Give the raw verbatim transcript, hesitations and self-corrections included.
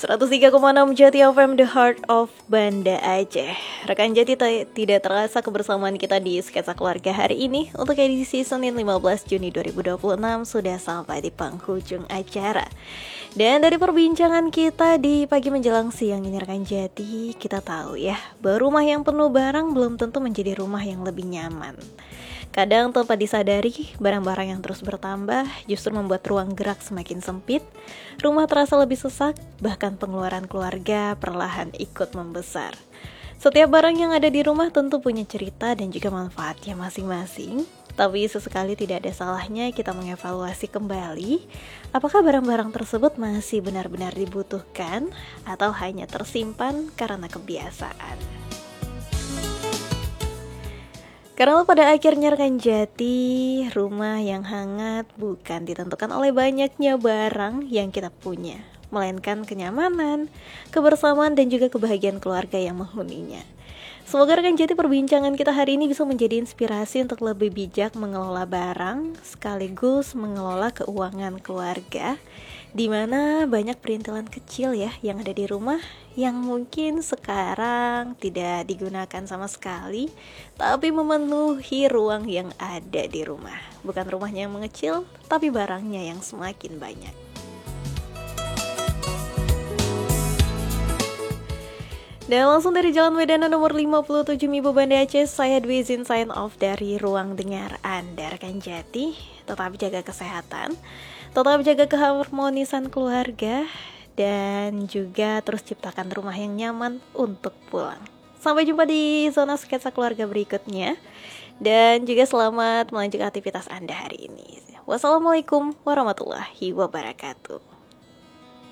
seratus tiga koma enam Jati F M, The Heart of Banda Aceh. Rekan Jati, t- tidak terasa kebersamaan kita di Sketsa Keluarga hari ini untuk edisi Senin lima belas Juni dua ribu dua puluh enam sudah sampai di penghujung acara. Dan dari perbincangan kita di pagi menjelang siang ini rekan Jati, kita tahu ya, bahwa rumah yang penuh barang belum tentu menjadi rumah yang lebih nyaman. Kadang tanpa disadari, barang-barang yang terus bertambah justru membuat ruang gerak semakin sempit, rumah terasa lebih sesak, bahkan pengeluaran keluarga perlahan ikut membesar. Setiap barang yang ada di rumah tentu punya cerita dan juga manfaatnya masing-masing, tapi sesekali tidak ada salahnya kita mengevaluasi kembali apakah barang-barang tersebut masih benar-benar dibutuhkan atau hanya tersimpan karena kebiasaan. Karena pada akhirnya rekan Jati, rumah yang hangat bukan ditentukan oleh banyaknya barang yang kita punya, melainkan kenyamanan, kebersamaan, dan juga kebahagiaan keluarga yang menghuninya. Semoga rekan Jati perbincangan kita hari ini bisa menjadi inspirasi untuk lebih bijak mengelola barang, sekaligus mengelola keuangan keluarga, di mana banyak perintilan kecil ya yang ada di rumah yang mungkin sekarang tidak digunakan sama sekali, tapi memenuhi ruang yang ada di rumah. Bukan rumahnya yang mengecil, tapi barangnya yang semakin banyak. Dan langsung dari Jalan Wedana nomor lima puluh tujuh Mibo Banda Aceh, saya Dwi izin sign off dari ruang dengar Anda rekan Jati. Tetap jaga kesehatan, tetap jaga keharmonisan keluarga, dan juga terus ciptakan rumah yang nyaman untuk pulang. Sampai jumpa di zona sketsa keluarga berikutnya. Dan juga selamat melanjutkan aktivitas Anda hari ini. Wassalamualaikum warahmatullahi wabarakatuh.